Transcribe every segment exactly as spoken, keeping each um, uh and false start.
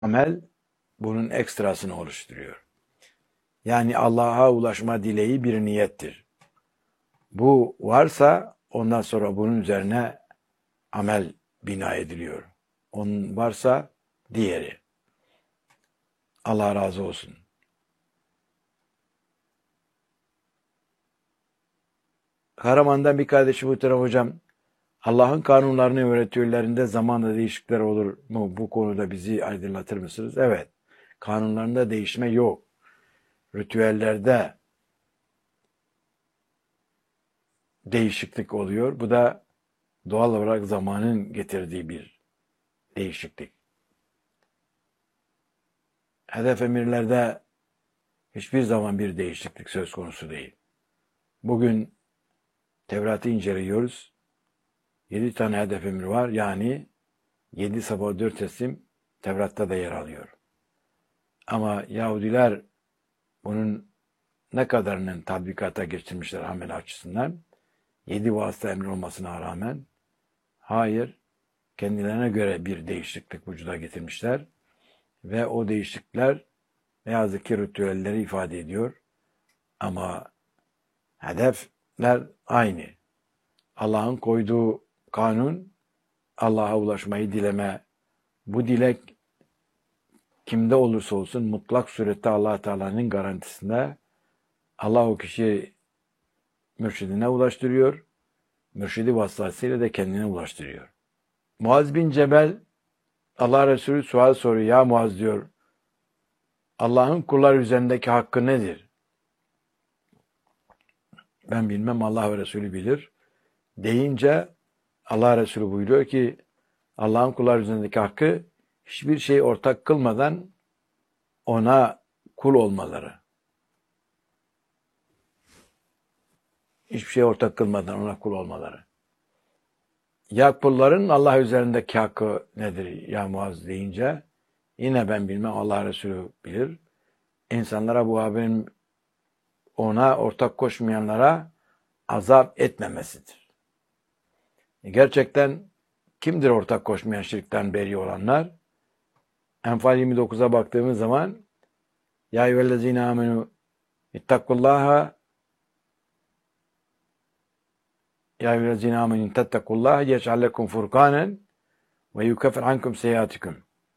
amel bunun ekstrasını oluşturuyor. Yani Allah'a ulaşma dileği bir niyettir. Bu varsa ondan sonra bunun üzerine amel bina ediliyor. Onun varsa diğeri. Allah razı olsun. Karaman'dan bir kardeşim muhterem hocam, Allah'ın kanunlarını öğretiyorlarında zamanla değişiklikler olur mu? Bu konuda bizi aydınlatır mısınız? Evet. Kanunlarında değişme yok. Ritüellerde değişiklik oluyor. Bu da doğal olarak zamanın getirdiği bir değişiklik. Hedef emirlerde hiçbir zaman bir değişiklik söz konusu değil. Bugün Tevrat'ı inceliyoruz. Yedi tane hedef emir var. Yani yedi sabah dört teslim Tevrat'ta da yer alıyor. Ama Yahudiler bunun ne kadarının tatbikata geçirmişler amel açısından? Yedi vasıta emri olmasına rağmen hayır, kendilerine göre bir değişiklik vücuda getirmişler ve o değişiklikler ne yazık ki ritüelleri ifade ediyor. Ama hedefler aynı. Allah'ın koyduğu kanun, Allah'a ulaşmayı dileme. Bu dilek kimde olursa olsun mutlak surette Allah Teala'nın garantisinde Allah o kişiyi mürşidine ulaştırıyor. Mürşidi vasıtasıyla da kendine ulaştırıyor. Muaz bin Cebel, Allah Resulü sual soruyor. Ya Muaz diyor, Allah'ın kullar üzerindeki hakkı nedir? Ben bilmem, Allah ve Resulü bilir. Deyince Allah Resulü buyuruyor ki Allah'ın kullar üzerindeki hakkı hiçbir şey ortak kılmadan ona kul olmaları. Hiçbir şey ortak kılmadan ona kul olmaları. Ya kulların Allah üzerindeki hakkı nedir ya Muaz deyince yine ben bilmem, Allah Resulü bilir. İnsanlara bu haberin ona ortak koşmayanlara azap etmemesidir. Gerçekten kimdir ortak koşmayan, şirkten beri olanlar? Enfal yirmi dokuza baktığımız zaman Ya eyyühellezine amenu ittakullaha Ya eyyühellezine amenu tettekullaha yec'al lekum furkanen ve yukeffir ankum seyyiatikum.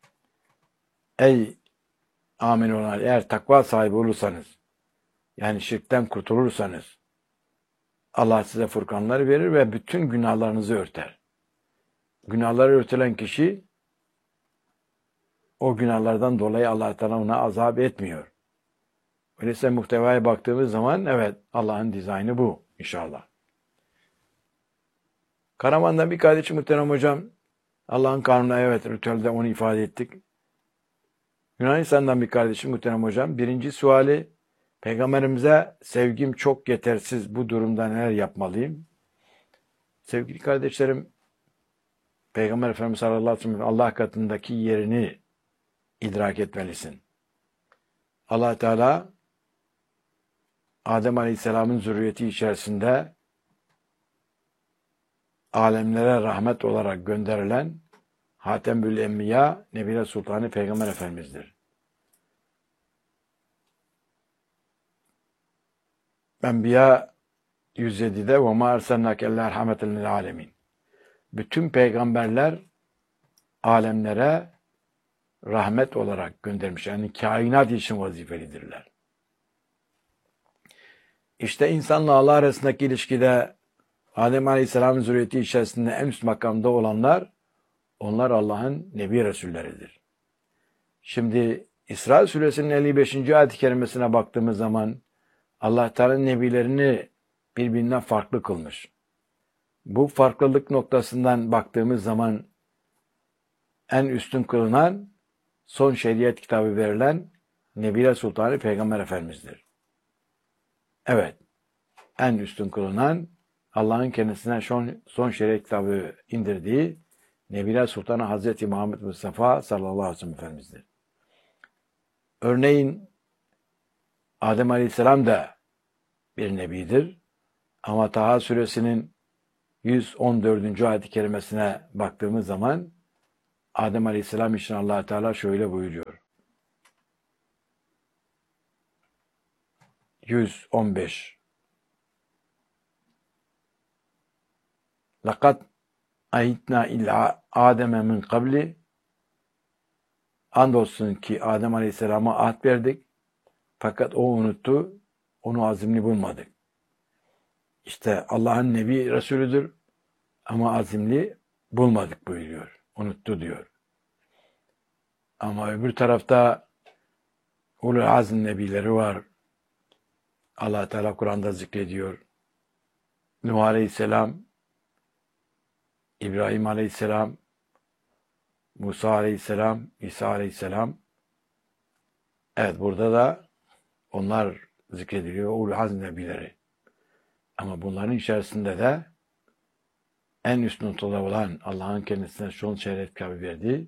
Ey amin olanlar, eğer takva sahibi olursanız, yani şirkten kurtulursanız, Allah size furkanları verir ve bütün günahlarınızı örter. Günahları örtülen kişi, o günahlardan dolayı Allah Teala ona azap etmiyor. Öyleyse muhtevaya baktığımız zaman evet, Allah'ın dizaynı bu inşallah. Karaman'dan bir kardeşim muhterem hocam, Allah'ın kanunu, evet, ritüelde onu ifade ettik. Yunanistan'dan bir kardeşim muhterem hocam, birinci suali, Peygamberimize sevgim çok yetersiz, bu durumda neler yapmalıyım? Sevgili kardeşlerim, Peygamber Efendimiz sallallahu aleyhi ve sellem Allah katındaki yerini idrak etmelisin. Allah Teala Adem Aleyhisselam'ın zürriyeti içerisinde alemlere rahmet olarak gönderilen Hatemül Enbiya, Nebiler Sultanı Peygamber Efendimiz'dir. Enbiya yüz yedide وَمَا اَرْسَلْنَاكَ اَلَّا رَحْمَةً لِلْعَالَمِينَ. Bütün peygamberler alemlere rahmet olarak göndermiş. Yani kainat için vazifelidirler. İşte insanla Allah arasındaki ilişkide Adem Aleyhisselam'ın zürriyeti içerisinde en üst makamda olanlar, onlar Allah'ın Nebi Resulleridir. Şimdi İsra Suresinin elli beşinci ayet-i kerimesine baktığımız zaman Allah Teala'nın nebilerini birbirinden farklı kılmış. Bu farklılık noktasından baktığımız zaman en üstün kılınan, son şeriat kitabı verilen Nebiler Sultanı Peygamber Efendimiz'dir. Evet, en üstün kılınan, Allah'ın kendisine son, son şeriat kitabı indirdiği Nebiler Sultanı Hazreti Muhammed Mustafa sallallahu aleyhi ve sellem Efendimiz'dir. Örneğin Adem Aleyhisselam da bir nebidir. Ama Taha Suresinin yüz on dördüncü ayet-i kerimesine baktığımız zaman Adem Aleyhisselam için Allah Teala şöyle buyuruyor. yüz on beş. Lakat ayitna illa Adem'e min kabli. Andolsun ki Adem Aleyhisselam'a ahd verdik. Fakat o unuttu. Onu azimli bulmadık. İşte Allah'ın Nebi Resulüdür. Ama azimli bulmadık buyuruyor. Unuttu diyor. Ama öbür tarafta Ulul Azm Nebileri var. Allah Teala Kur'an'da zikrediyor. Nuh Aleyhisselam, İbrahim Aleyhisselam, Musa Aleyhisselam, İsa Aleyhisselam. Evet, burada da onlar zikrediliyor. Ulul Azm Nebileri. Ama bunların içerisinde de en üst notada olan Allah'ın kendisine son şeref kabul verdiği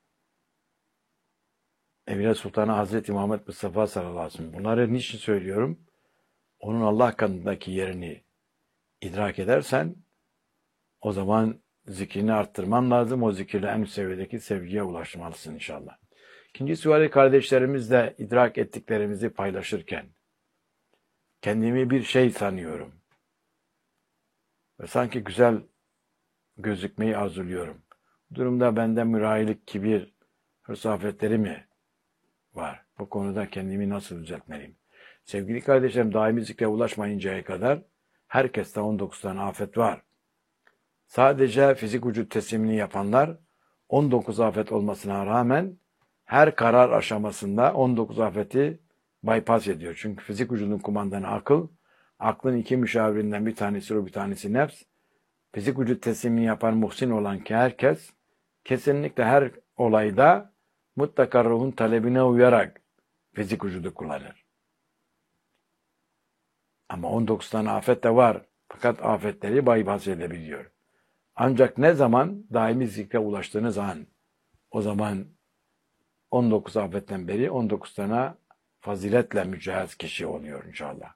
Evliya Sultanı Hazreti Muhammed Mustafa sallallahu aleyhi ve sellem. Bunları niçin söylüyorum? Onun Allah katındaki yerini idrak edersen o zaman zikrini arttırman lazım. O zikirle en üst seviyedeki sevgiye ulaşmalısın inşallah. İkinci suali kardeşlerimizle idrak ettiklerimizi paylaşırken kendimi bir şey sanıyorum. Ve sanki güzel gözükmeyi arzuluyorum. Bu durumda bende mürahilik, kibir, hırs afetleri mi var? Bu konuda kendimi nasıl düzeltmeliyim? Sevgili kardeşlerim, daimi zikre ulaşmayıncaya kadar herkeste on dokuz tane afet var. Sadece fizik vücut teslimini yapanlar on dokuz afet olmasına rağmen her karar aşamasında on dokuz afeti bypass ediyor. Çünkü fizik vücudun kumandanı akıl, aklın iki müşavirinden bir tanesi ruh, bir tanesi nefs. Fizik vücut teslimini yapan muhsin olan ki herkes kesinlikle her olayda mutlaka ruhun talebine uyarak fizik vücudu kullanır. Ama on dokuz tane afet de var. Fakat afetleri bypass edebiliyor. Ancak ne zaman daimi zikre ulaştığınız an, o zaman on dokuz afetten beri on dokuz tane faziletle mücehhez kişi oluyor inşallah.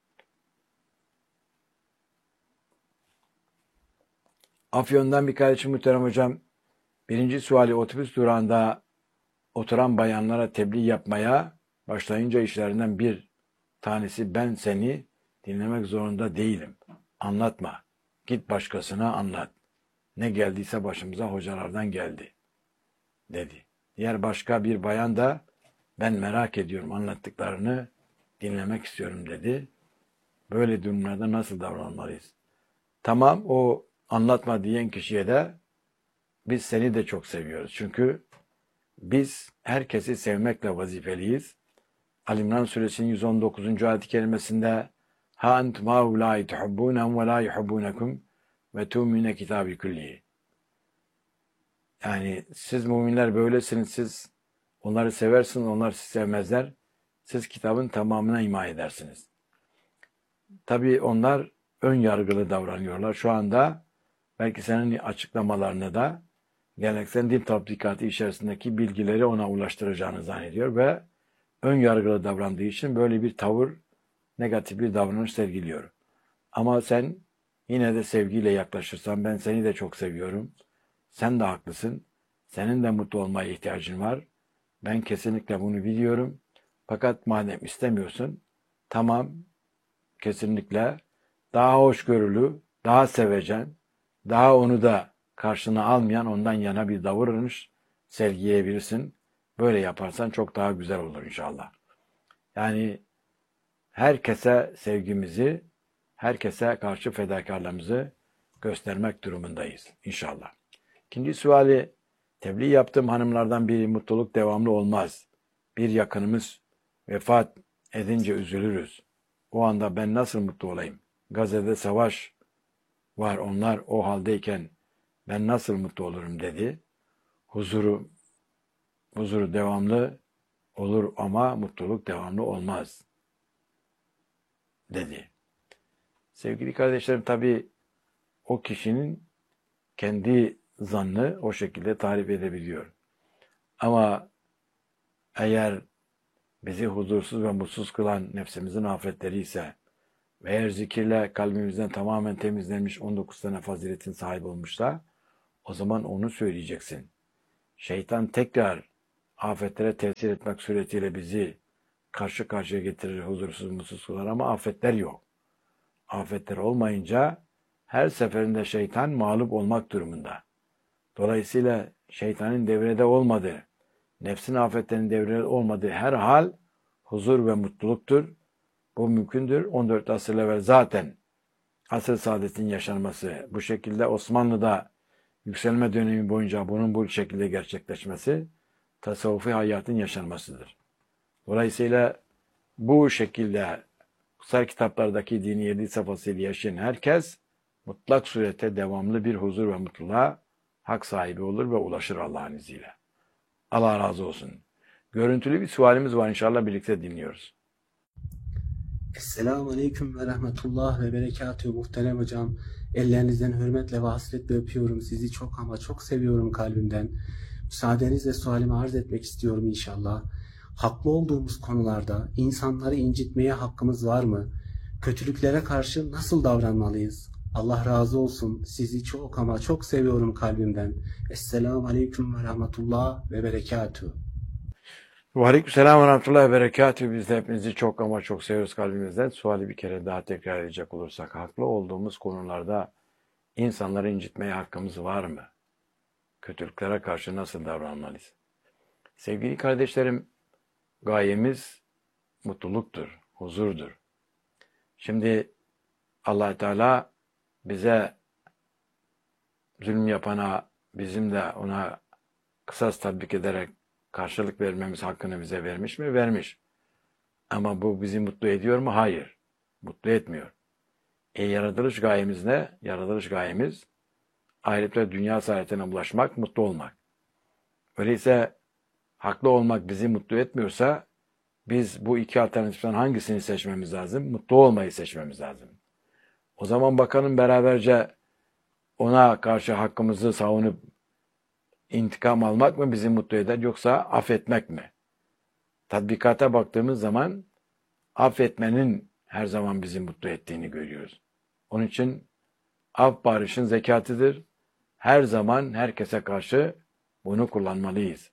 Afyon'dan bir kardeşim muhterem hocam, birinci suali otobüs durağında oturan bayanlara tebliğ yapmaya başlayınca işlerinden bir tanesi ben seni dinlemek zorunda değilim. Anlatma. Git başkasına anlat. Ne geldiyse başımıza hocalardan geldi dedi. Diğer başka bir bayan da ben merak ediyorum anlattıklarını dinlemek istiyorum dedi. Böyle durumlarda nasıl davranmalıyız? Tamam, o anlatma diyen kişiye de biz seni de çok seviyoruz. Çünkü biz herkesi sevmekle vazifeliyiz. Ali İmran Suresinin yüz on dokuzuncu ayet-i kerimesinde ha entum haulâi tuhibbûnehum ve lâ yuhibbûnekum ve tu'mine kitâbi küllihi. Yani siz müminler böylesiniz, siz onları seversiniz, onlar sizi sevmezler. Siz kitabın tamamına iman edersiniz. Tabii onlar ön yargılı davranıyorlar. Şu anda belki senin açıklamalarını da geleneksel din tatbikatı içerisindeki bilgileri ona ulaştıracağını zannediyor ve ön yargılı davrandığı için böyle bir tavır, negatif bir davranış sergiliyor. Ama sen yine de sevgiyle yaklaşırsan ben seni de çok seviyorum. Sen de haklısın. Senin de mutlu olmaya ihtiyacın var. Ben kesinlikle bunu biliyorum. Fakat madem istemiyorsun, tamam, kesinlikle daha hoşgörülü, daha sevecen, daha onu da karşına almayan ondan yana bir davranış sergileyebilirsin. Böyle yaparsan çok daha güzel olur inşallah. Yani herkese sevgimizi, herkese karşı fedakarlığımızı göstermek durumundayız inşallah. İkinci suali, tebliğ yaptığım hanımlardan biri mutluluk devamlı olmaz. Bir yakınımız vefat edince üzülürüz. O anda ben nasıl mutlu olayım? Gazze'de savaş var, onlar o haldeyken ben nasıl mutlu olurum dedi. Huzuru, huzuru devamlı olur ama mutluluk devamlı olmaz dedi. Sevgili kardeşlerim, tabii o kişinin kendi zannı o şekilde tarif edebiliyor. Ama eğer bizi huzursuz ve mutsuz kılan nefsimizin afetleri ise ve eğer zikirle kalbimizden tamamen temizlenmiş on dokuz tane faziletin sahibi olmuşsa o zaman onu söyleyeceksin. şeytan tekrar afetlere tesir etmek suretiyle bizi karşı karşıya getirir, huzursuz mutsuz kılar ama afetler yok. Afetler olmayınca her seferinde şeytan mağlup olmak durumunda. Dolayısıyla şeytanın devrede olmadığı, nefsin afetlerinin devrede olmadığı her hal huzur ve mutluluktur. Bu mümkündür. on dört asır evvel zaten asr-ı saadetin yaşanması, bu şekilde Osmanlı'da yükselme dönemi boyunca bunun bu şekilde gerçekleşmesi tasavvufi hayatın yaşanmasıdır. Dolayısıyla bu şekilde kutsal kitaplardaki dini yedi safhasıyla yaşayan herkes mutlak surette devamlı bir huzur ve mutluluğa hak sahibi olur ve ulaşır Allah'ın izniyle. Allah razı olsun. Görüntülü bir sualimiz var, inşallah birlikte dinliyoruz. Esselamu Aleyküm ve Rahmetullah ve Berekatühü muhterem hocam. Ellerinizden hürmetle ve hasretle öpüyorum. Sizi çok ama çok seviyorum kalbimden. Müsaadenizle sualimi arz etmek istiyorum inşallah. Haklı olduğumuz konularda insanları incitmeye hakkımız var mı? Kötülüklere karşı nasıl davranmalıyız? Allah razı olsun. Sizi çok ama çok seviyorum kalbimden. Esselamu Aleyküm ve Rahmetullah ve Berekatühü. Ve aleykümselam ve rahmetullahi ve berekatühü. Biz de hepinizi çok ama çok seviyoruz kalbimizden. Suali bir kere daha tekrar edecek olursak, haklı olduğumuz konularda insanları incitmeye hakkımız var mı? Kötülüklere karşı nasıl davranmalıyız? Sevgili kardeşlerim, gayemiz mutluluktur, huzurdur. Şimdi Allah Teala bize zulüm yapana, bizim de ona kısas tatbik ederek karşılık vermemiz hakkını bize vermiş mi? Vermiş. Ama bu bizi mutlu ediyor mu? Hayır. Mutlu etmiyor. E yaratılış gayemiz ne? Yaratılış gayemiz ahirette dünya saadetine ulaşmak, mutlu olmak. Öyleyse haklı olmak bizi mutlu etmiyorsa biz bu iki alternatiften hangisini seçmemiz lazım? Mutlu olmayı seçmemiz lazım. O zaman bakalım beraberce ona karşı hakkımızı savunup intikam almak mı bizi mutlu eder yoksa affetmek mi? Tatbikata baktığımız zaman affetmenin her zaman bizi mutlu ettiğini görüyoruz. Onun için af barışın zekatıdır. Her zaman herkese karşı bunu kullanmalıyız.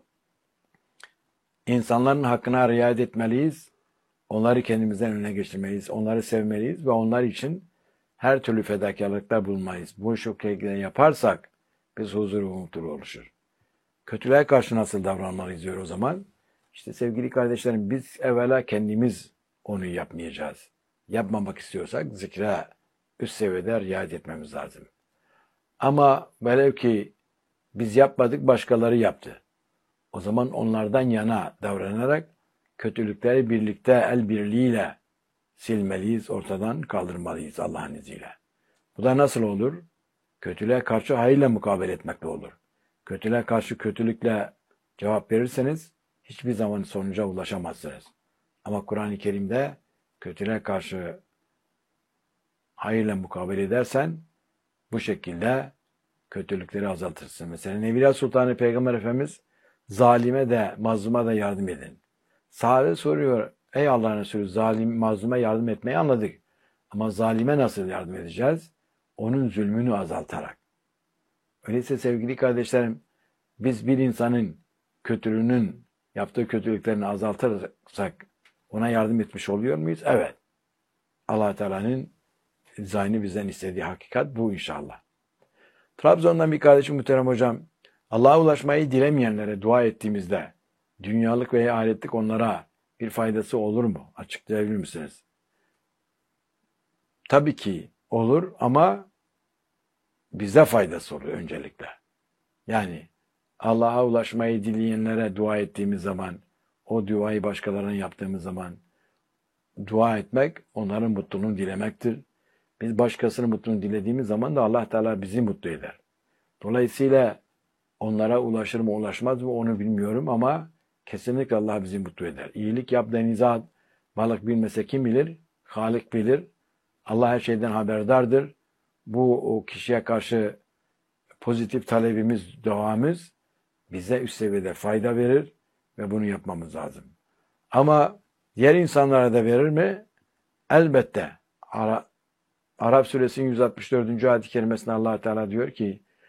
İnsanların hakkına riayet etmeliyiz. Onları kendimizden öne geçirmeliyiz. Onları sevmeliyiz ve onlar için her türlü fedakarlıkta bulunmalıyız. Bu şekilde yaparsak biz huzur ve mutluluğu oluşur. Kötülüğe karşı nasıl davranmalıyız diyor o zaman. İşte sevgili kardeşlerim, biz evvela kendimiz onu yapmayacağız. Yapmamak istiyorsak zikre üst seviyede riayet etmemiz lazım. Ama velev ki biz yapmadık, başkaları yaptı. O zaman onlardan yana davranarak kötülükleri birlikte el birliğiyle silmeliyiz, ortadan kaldırmalıyız Allah'ın izniyle. Bu da nasıl olur? Kötülüğe karşı hayırla mukabele etmekle olur. Kötülüğe karşı kötülükle cevap verirseniz hiçbir zaman sonuca ulaşamazsınız. Ama Kur'an-ı Kerim'de kötülüğe karşı hayırla mukabele edersen bu şekilde kötülükleri azaltırsın. Mesela Nevila Sultanı Peygamber Efendimiz zalime de mazluma da yardım edin. Sahabe soruyor, ey Allah'ın Resulü, zalim mazluma yardım etmeyi anladık. Ama zalime nasıl yardım edeceğiz? Onun zulmünü azaltarak. Öyleyse sevgili kardeşlerim, biz bir insanın kötülüğünün, yaptığı kötülüklerini azaltırsak ona yardım etmiş oluyor muyuz? Evet. Allah Teala'nın dizaynı bizden istediği hakikat bu inşallah. Trabzon'dan bir kardeşim muhterem hocam, Allah'a ulaşmayı dilemeyenlere dua ettiğimizde dünyalık veya ahiretlik onlara bir faydası olur mu? Açıklayabilir misiniz? Tabii ki olur ama bize faydası olur öncelikle. Yani Allah'a ulaşmayı dileyenlere dua ettiğimiz zaman, o duayı başkalarına yaptığımız zaman dua etmek onların mutluluğunu dilemektir. Biz başkasının mutluluğunu dilediğimiz zaman da Allah Teala bizi mutlu eder. Dolayısıyla onlara ulaşır mı ulaşmaz mı onu bilmiyorum ama kesinlikle Allah bizi mutlu eder. İyilik yap denize at, balık bilmese kim bilir? Halik bilir. Allah her şeyden haberdardır. Bu o kişiye karşı pozitif talebimiz, duamız bize üst seviyede fayda verir ve bunu yapmamız lazım. Ama diğer insanlara da verir mi? Elbette. Ara, Arap suresinin yüz altmış dördüncü ayet-i kerimesinde Allah Teala diyor ki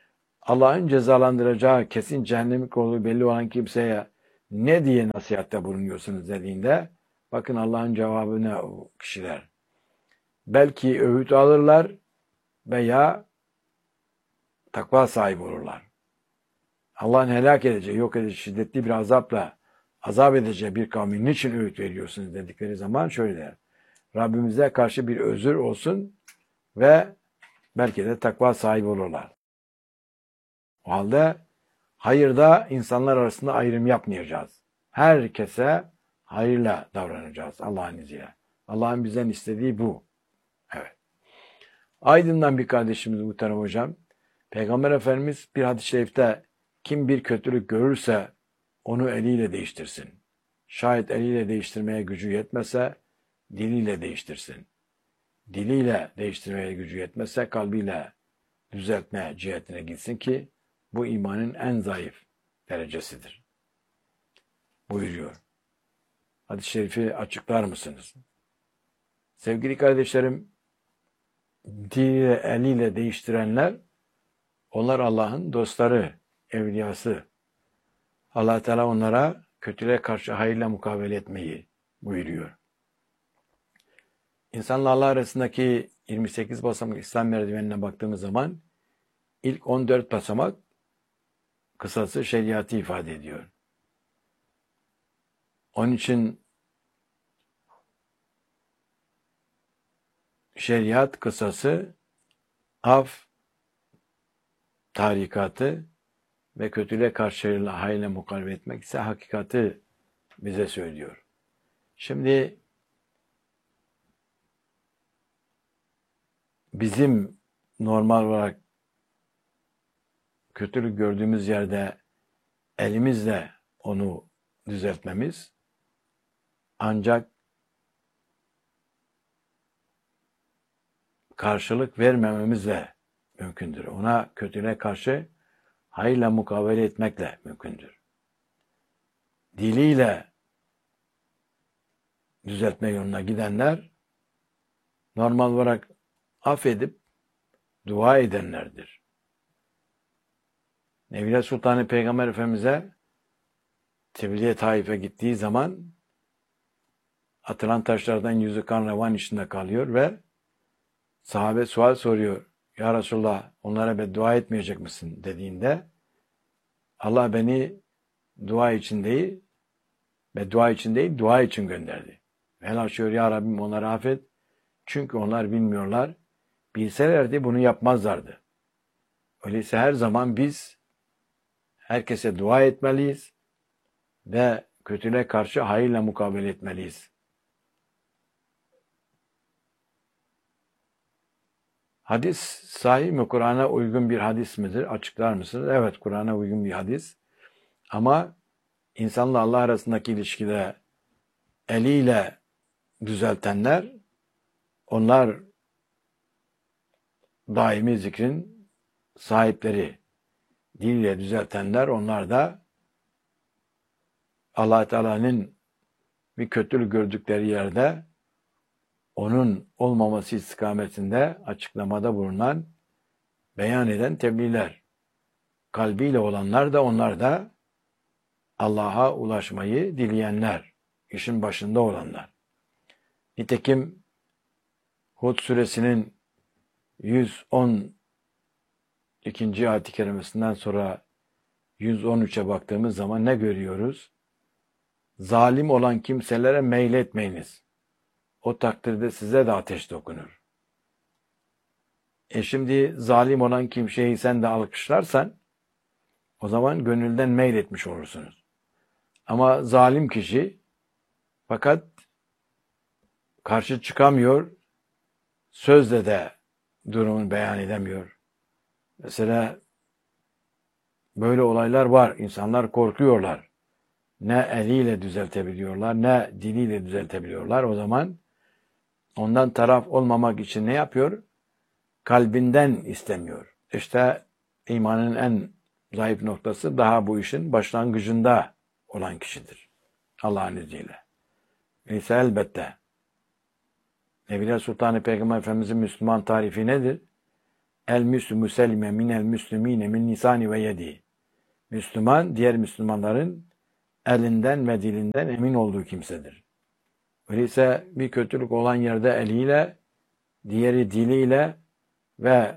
Allah'ın cezalandıracağı kesin cehennemlik olduğu belli olan kimseye ne diye nasihatte bulunuyorsunuz dediğinde bakın Allah'ın cevabı ne o kişiler. Belki öğüt alırlar veya takva sahibi olurlar. Allah'ın helak edeceği, yok edeceği şiddetli bir azapla azap edeceği bir kavmin niçin öğüt veriyorsunuz dedikleri zaman şöyle der. Rabbimize karşı bir özür olsun ve belki de takva sahibi olurlar. O halde hayırda insanlar arasında ayrım yapmayacağız. Herkese hayırla davranacağız Allah'ın izniyle. Allah'ın bizden istediği bu. Evet. Aydın'dan bir kardeşimiz muhterem hocam. Peygamber Efendimiz bir hadis-i şerifte kim bir kötülük görürse onu eliyle değiştirsin. Şayet eliyle değiştirmeye gücü yetmese diliyle değiştirsin. Diliyle değiştirmeye gücü yetmezse kalbiyle düzeltme cihetine gitsin ki bu imanın en zayıf derecesidir. Buyuruyor. Hadis-i şerifi açıklar mısınız? Sevgili kardeşlerim, diliyle, eliyle değiştirenler, onlar Allah'ın dostları, evliyası. Allah Teala onlara kötülüğe karşı hayırla mukabele etmeyi buyuruyor. İnsanla Allah arasındaki yirmi sekiz basamak İslam merdivenine baktığımız zaman ilk on dört basamak kısası şeriatı ifade ediyor. Onun için şeriat kısası af, tarikatı ve kötülüğe karşı hayırla mukabele etmek ise hakikati bize söylüyor. Şimdi bizim normal olarak kötülük gördüğümüz yerde elimizle onu düzeltmemiz ancak karşılık vermememizle mümkündür. Ona kötülüğe karşı hayırla mukabele etmekle mümkündür. Diliyle düzeltme yoluna gidenler normal olarak affedip dua edenlerdir. Nevile Sultanı Peygamber Efendimiz'e Tebliğ Taif'e gittiği zaman atılan taşlardan yüzü kan revan içinde kalıyor ve sahabe sual soruyor. Ya Resulallah onlara beddua etmeyecek misin dediğinde Allah beni dua için değil beddua için değil dua için gönderdi. Velhâsıl açıyor ya Rabbim onları affet. Çünkü onlar bilmiyorlar. Bilselerdi bunu yapmazlardı. Öyleyse her zaman biz herkese dua etmeliyiz ve kötülüğe karşı hayırla mukabele etmeliyiz. Hadis sahih mi? Kur'an'a uygun bir hadis midir? Açıklar mısınız? Evet, Kur'an'a uygun bir hadis. Ama insanla Allah arasındaki ilişkide eliyle düzeltenler, onlar daimi zikrin sahipleri. Diliyle düzeltenler, onlar da Allah Teala'nın bir kötülük gördükleri yerde onun olmaması istikametinde açıklamada bulunan, beyan eden tebliğler. Kalbiyle olanlar da onlar da Allah'a ulaşmayı dileyenler, işin başında olanlar. Nitekim Hud suresinin yüz on ikinci ayet-i kerimesinden sonra yüz on üçe baktığımız zaman ne görüyoruz? Zalim olan kimselere meyletmeyiniz. O takdirde size de ateş dokunur. E şimdi zalim olan kimseyi sen de alkışlarsan o zaman gönülden meyletmiş olursunuz. Ama zalim kişi fakat karşı çıkamıyor, sözle de durumunu beyan edemiyor. Mesela böyle olaylar var. İnsanlar korkuyorlar. Ne eliyle düzeltebiliyorlar, ne diliyle düzeltebiliyorlar. O zaman ondan taraf olmamak için ne yapıyor? Kalbinden istemiyor. İşte imanın en zayıf noktası daha bu işin başlangıcında olan kişidir. Allah'ın izniyle. Neyse elbette. Nebiler Sultanı Peygamber Efendimiz'in Müslüman tarifi nedir? El müslümü selime minel müslümine min lisani ve yedi. Müslüman, diğer Müslümanların elinden ve dilinden emin olduğu kimsedir. Öyleyse bir kötülük olan yerde eliyle, diğeri diliyle ve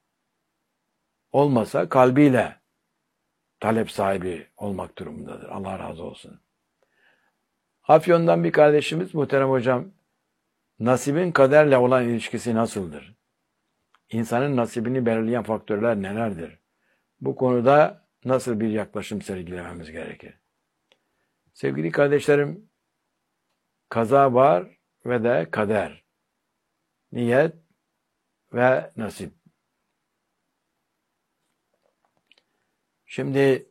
olmasa kalbiyle talep sahibi olmak durumundadır. Allah razı olsun. Afyon'dan bir kardeşimiz, muhterem hocam, nasibin kaderle olan ilişkisi nasıldır? İnsanın nasibini belirleyen faktörler nelerdir? Bu konuda nasıl bir yaklaşım sergilememiz gerekir? Sevgili kardeşlerim, kaza var ve de kader, niyet ve nasip. Şimdi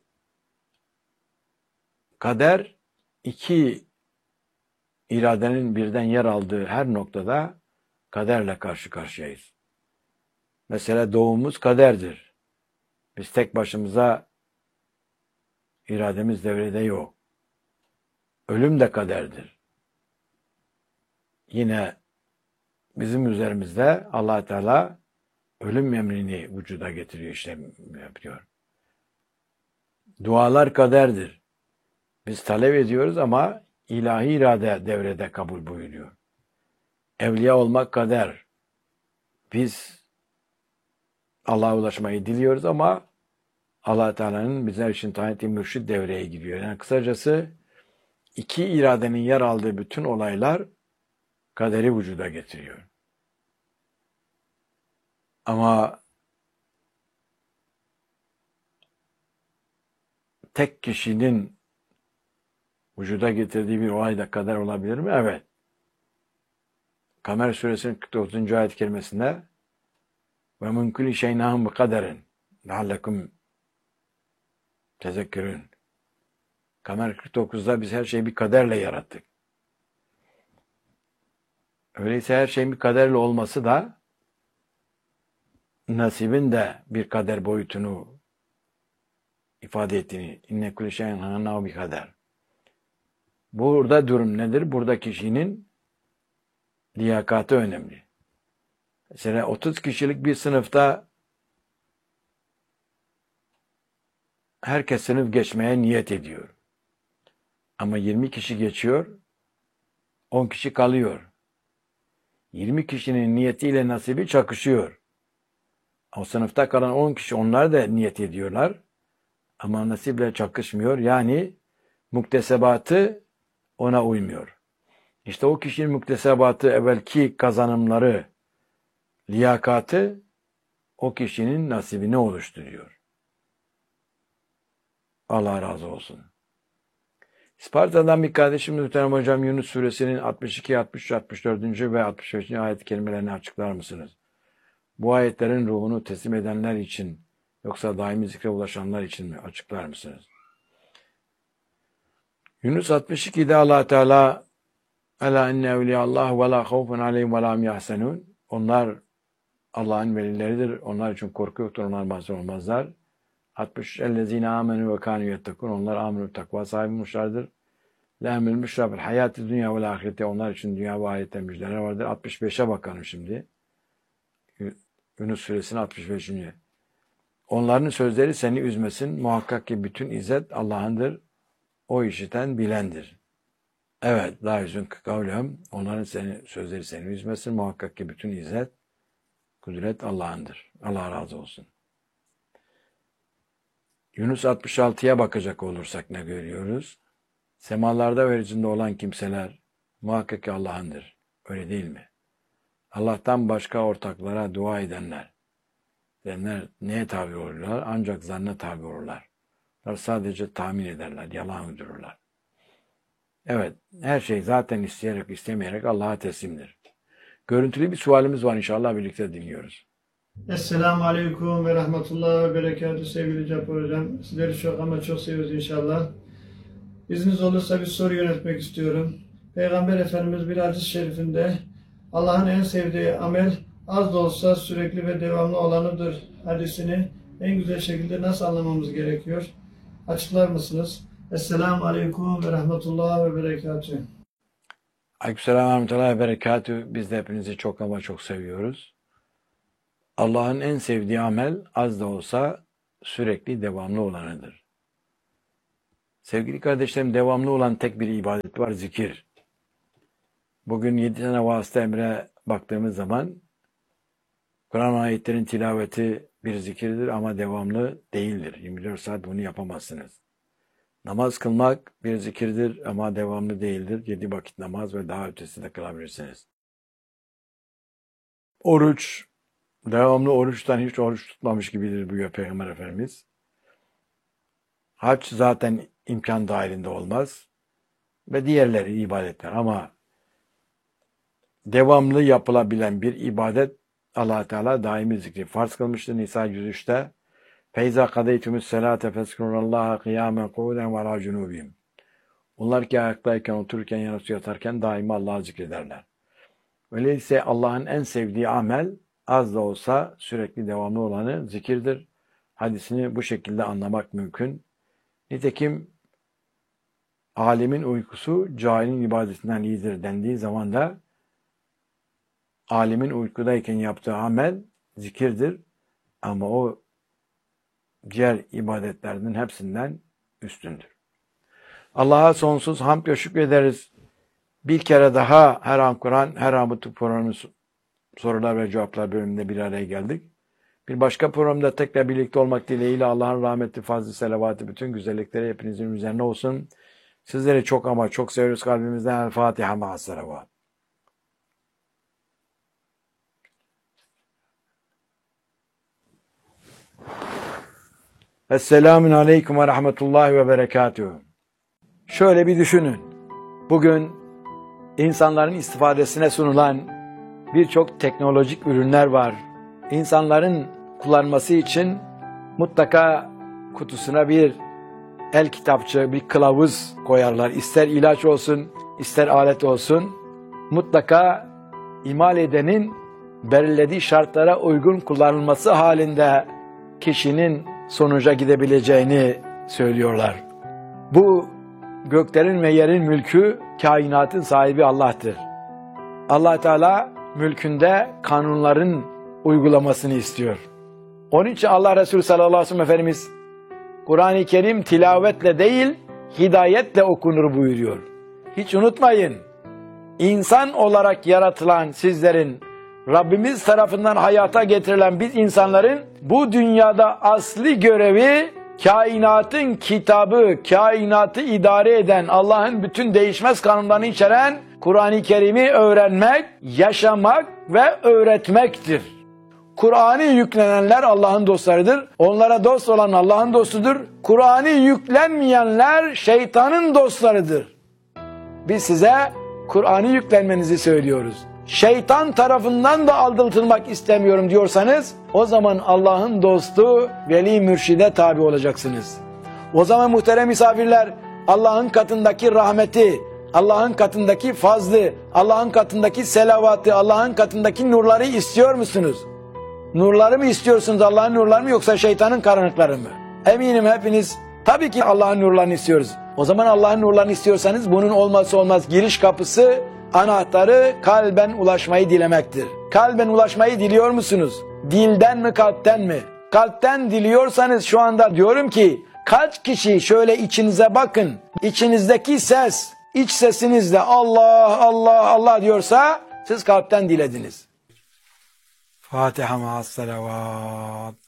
kader iki iradenin birden yer aldığı her noktada kaderle karşı karşıyayız. Mesela doğumumuz kaderdir. Biz tek başımıza irademiz devrede yok. Ölüm de kaderdir. Yine bizim üzerimizde Allah Teala ölüm emrini vücuda getiriyor, işlem yapıyor. Dualar kaderdir. Biz talep ediyoruz ama ilahi irade devrede kabul buyuruyor. Evliya olmak kader. Biz Allah'a ulaşmayı diliyoruz ama Allah Teala'nın bizler için tayin ettiği mürşid devreye giriyor. Yani kısacası iki iradenin yer aldığı bütün olaylar kaderi vücuda getiriyor. Ama tek kişinin vücuda getirdiği bir olay da kader olabilir mi? Evet. Kamer suresinin kırk dokuzuncu ayet kerimesinde ve min kulli şeyin nahum bi kaderin leallekum tezekkürün. Kamer kırk dokuzda biz her şeyi bir kaderle yarattık. Öyleyse her şeyin bir kaderle olması da nasibin de bir kader boyutunu ifade ettiğini, inne kulli şeyin nahum bi kader. Burada durum nedir? Burada kişinin liyakatı önemli. Mesela otuz kişilik bir sınıfta herkes sınıf geçmeye niyet ediyor. Ama yirmi kişi geçiyor, on kişi kalıyor. yirmi kişinin niyetiyle nasibi çakışıyor. O sınıfta kalan on kişi, onlar da niyet ediyorlar. Ama nasiple çakışmıyor. Yani muktesebatı ona uymuyor. İşte o kişinin muktesebatı, evvelki kazanımları, liyakatı o kişinin nasibini oluşturuyor. Allah razı olsun. Sparta'dan bir kardeşimiz muhterem hocam, Yunus suresinin altmış iki, altmış üç, altmış dört. ve altmış beşinci ayet kelimelerini açıklar mısınız? Bu ayetlerin ruhunu teslim edenler için yoksa daimi zikre ulaşanlar için mi? Açıklar mısınız? Yunus altmış ikide Allah Teala Ela inne evliyallah ve la havfun aleyhim ve la hum yahzenun. Onlar Allah'ın velileridir. Onlar için korku yoktur. Onlar mahzun olmazlar. altmış ellezine amenu ve kanu yettekun. Onlar amenu takva sahibi olmuşlardır. Lehmül müşrafil hayatı dünya ve ahirette. Onlar için dünya ve ahirette müjdeler vardır. altmış beşe bakalım şimdi. Yunus suresinin altmış beşinci Onların sözleri seni üzmesin. Muhakkak ki bütün izzet Allah'ındır. O işiten bilendir. Evet, la yüzünkü kavlehum. Onların seni, sözleri seni üzmesin. Muhakkak ki bütün izzet, kudret Allah'ındır. Allah razı olsun. Yunus altmış altıya bakacak olursak ne görüyoruz? Semalarda ve yeryüzünde olan kimseler muhakkak ki Allah'ındır. Öyle değil mi? Allah'tan başka ortaklara dua edenler. Edenler neye tabi olurlar? Ancak zanna tabi olurlar. Onlar sadece tahmin ederler, yalan uydururlar. Evet, her şey zaten isteyerek istemeyerek Allah'a teslimdir. Görüntülü bir sualimiz var, inşallah birlikte dinliyoruz. Esselamu Aleyküm ve Rahmetullah ve Berekatü sevgili Cafer Hocam. Sizleri çok ama çok seviyoruz inşallah. İzniniz olursa bir soru yönetmek istiyorum. Peygamber Efendimiz bir hadis-i şerifinde Allah'ın en sevdiği amel az da olsa sürekli ve devamlı olanıdır hadisini en güzel şekilde nasıl anlamamız gerekiyor? Açıklar mısınız? Esselamu Aleyküm ve Rahmetullah ve Berekatü. Aleykümselam ve Rahmetullah ve Berekatü. Biz de hepinizi çok ama çok seviyoruz. Allah'ın en sevdiği amel az da olsa sürekli devamlı olanıdır. Sevgili kardeşlerim, devamlı olan tek bir ibadet var, zikir. Bugün yedi tane vasıta emre baktığımız zaman Kur'an ayetlerin tilaveti bir zikirdir ama devamlı değildir. yirmi dört saat bunu yapamazsınız. Namaz kılmak bir zikirdir ama devamlı değildir. yedi vakit namaz ve daha ötesi de kılabilirsiniz. Oruç, devamlı oruçtan hiç oruç tutmamış gibidir buyuruyor Peygamber Efendimiz. Hac zaten imkan dahilinde olmaz. Ve diğerleri ibadetler ama devamlı yapılabilen bir ibadet Allah Teala daimi zikri farz kılmıştır. Nisa yüz üçte Feyza kadeytumü's selate fezkurullaha kıyamen kûden ve alâ cunûbihim. Onlar ki ayaktayken, otururken, yanıp yatarken daima Allah'ı zikrederler. Öyleyse Allah'ın en sevdiği amel az da olsa sürekli devamlı olanı zikirdir. Hadisini bu şekilde anlamak mümkün. Nitekim alimin uykusu cahilin ibadetinden iyidir dendiği zaman da alimin uykudayken yaptığı amel zikirdir. Ama o diğer ibadetlerinin hepsinden üstündür. Allah'a sonsuz hamd ve şükrederiz. Bir kere daha her an Kur'an, her an bu programın sorular ve cevaplar bölümünde bir araya geldik. Bir başka programda tekrar birlikte olmak dileğiyle Allah'ın rahmeti, fazlı, selavatı, bütün güzellikleri hepinizin üzerine olsun. Sizleri çok ama çok seviyoruz kalbimizden. El Fatiha ma'as selavat. Esselamun aleyküm ve rahmetullahi ve berekatuhu. Şöyle bir düşünün. Bugün insanların istifadesine sunulan birçok teknolojik ürünler var. İnsanların kullanması için mutlaka kutusuna bir el kitapçı, bir kılavuz koyarlar. İster ilaç olsun, ister alet olsun. Mutlaka imal edenin belirlediği şartlara uygun kullanılması halinde kişinin sonuca gidebileceğini söylüyorlar. Bu göklerin ve yerin mülkü, kainatın sahibi Allah'tır. Allah Teala mülkünde kanunların uygulamasını istiyor. Onun için Allah Resulü sallallahu aleyhi ve sellem Efendimiz Kur'an-ı Kerim tilavetle değil, hidayetle okunur buyuruyor. Hiç unutmayın, insan olarak yaratılan sizlerin, Rabbimiz tarafından hayata getirilen biz insanların bu dünyada asli görevi kainatın kitabı, kainatı idare eden, Allah'ın bütün değişmez kanunlarını içeren Kur'an-ı Kerim'i öğrenmek, yaşamak ve öğretmektir. Kur'an'ı yüklenenler Allah'ın dostlarıdır. Onlara dost olan Allah'ın dostudur. Kur'an'ı yüklenmeyenler şeytanın dostlarıdır. Biz size Kur'an'ı yüklenmenizi söylüyoruz. Şeytan tarafından da aldatılmak istemiyorum diyorsanız o zaman Allah'ın dostu veli mürşide tabi olacaksınız. O zaman muhterem misafirler, Allah'ın katındaki rahmeti, Allah'ın katındaki fazlı, Allah'ın katındaki selavatı, Allah'ın katındaki nurları istiyor musunuz? Nurları mı istiyorsunuz, Allah'ın nurları mı, yoksa şeytanın karanlıkları mı? Eminim hepiniz tabii ki Allah'ın nurlarını istiyoruz. O zaman Allah'ın nurlarını istiyorsanız bunun olmazsa olmaz giriş kapısı, anahtarı kalben ulaşmayı dilemektir. Kalben ulaşmayı diliyor musunuz? Dilden mi, kalpten mi? Kalpten diliyorsanız şu anda diyorum ki kaç kişi şöyle içinize bakın. İçinizdeki ses, iç sesinizde Allah Allah Allah diyorsa siz kalpten dilediniz. Fatiha ma'as selavat.